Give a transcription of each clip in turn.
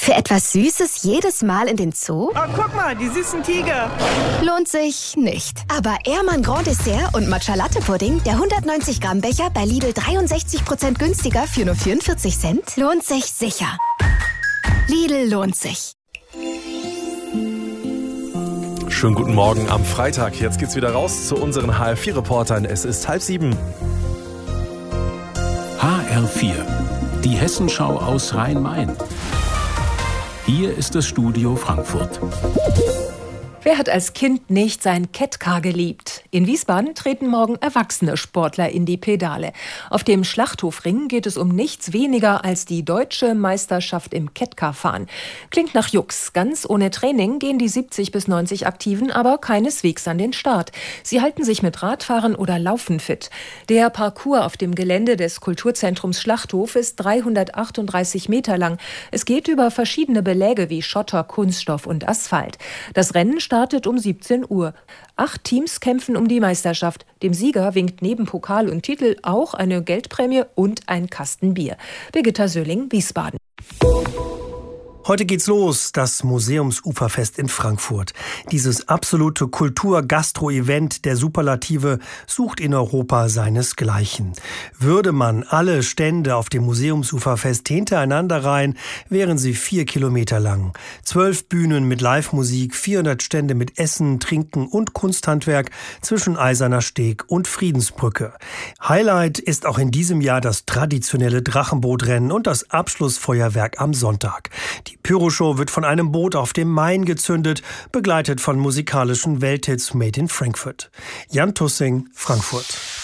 Für etwas Süßes jedes Mal in den Zoo? Oh, guck mal, die süßen Tiger. Lohnt sich nicht. Aber Ehrmann Grand Dessert und Matcha Latte Pudding, der 190 Gramm Becher bei Lidl 63% günstiger für nur 44 Cent, lohnt sich sicher. Lidl lohnt sich. Schönen guten Morgen am Freitag. Jetzt geht's wieder raus zu unseren HR4-Reportern. Es ist 6:30. HR4, die Hessenschau aus Rhein-Main. Hier ist das Studio Frankfurt. Wer hat als Kind nicht sein Kettcar geliebt? In Wiesbaden treten morgen erwachsene Sportler in die Pedale. Auf dem Schlachthofring geht es um nichts weniger als die deutsche Meisterschaft im Kettcar-Fahren. Klingt nach Jux. Ganz ohne Training gehen die 70 bis 90 Aktiven aber keineswegs an den Start. Sie halten sich mit Radfahren oder Laufen fit. Der Parcours auf dem Gelände des Kulturzentrums Schlachthof ist 338 Meter lang. Es geht über verschiedene Beläge wie Schotter, Kunststoff und Asphalt. Das Rennen startet um 17 Uhr. 8 Teams kämpfen um die Meisterschaft. Dem Sieger winkt neben Pokal und Titel auch eine Geldprämie und ein Kasten Bier. Birgitta Söhling, Wiesbaden. Heute geht's los, das Museumsuferfest in Frankfurt. Dieses absolute Kultur-Gastro-Event der Superlative sucht in Europa seinesgleichen. Würde man alle Stände auf dem Museumsuferfest hintereinander reihen, wären sie 4 Kilometer lang. 12 Bühnen mit Live-Musik, 400 Stände mit Essen, Trinken und Kunsthandwerk zwischen Eiserner Steg und Friedensbrücke. Highlight ist auch in diesem Jahr das traditionelle Drachenbootrennen und das Abschlussfeuerwerk am Sonntag. Die Pyroshow wird von einem Boot auf dem Main gezündet, begleitet von musikalischen Welthits Made in Frankfurt. Jan Tussing, Frankfurt.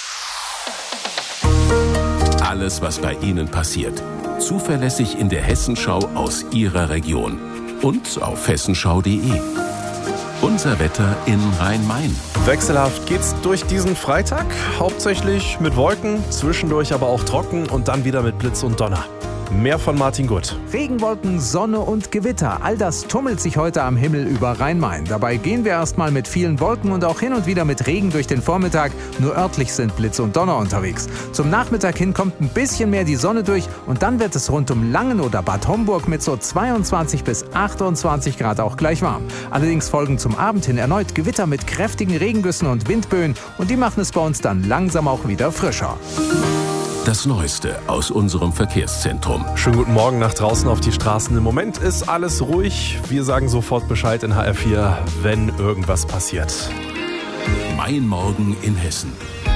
Alles, was bei Ihnen passiert. Zuverlässig in der Hessenschau aus Ihrer Region. Und auf hessenschau.de. Unser Wetter in Rhein-Main. Wechselhaft geht's durch diesen Freitag. Hauptsächlich mit Wolken, zwischendurch aber auch trocken und dann wieder mit Blitz und Donner. Mehr von Martin Gutt. Regenwolken, Sonne und Gewitter. All das tummelt sich heute am Himmel über Rhein-Main. Dabei gehen wir erstmal mit vielen Wolken und auch hin und wieder mit Regen durch den Vormittag. Nur örtlich sind Blitz und Donner unterwegs. Zum Nachmittag hin kommt ein bisschen mehr die Sonne durch und dann wird es rund um Langen oder Bad Homburg mit so 22 bis 28 Grad auch gleich warm. Allerdings folgen zum Abend hin erneut Gewitter mit kräftigen Regengüssen und Windböen und die machen es bei uns dann langsam auch wieder frischer. Das Neueste aus unserem Verkehrszentrum. Schönen guten Morgen nach draußen auf die Straßen. Im Moment ist alles ruhig. Wir sagen sofort Bescheid in HR4, wenn irgendwas passiert. Mein Morgen in Hessen.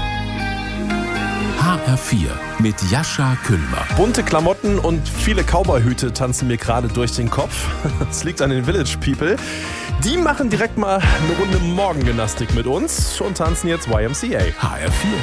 HR4 mit Jascha Küllmer. Bunte Klamotten und viele Cowboy-Hüte tanzen mir gerade durch den Kopf. Es liegt an den Village People. Die machen direkt mal eine Runde Morgengymnastik mit uns und tanzen jetzt YMCA. HR4.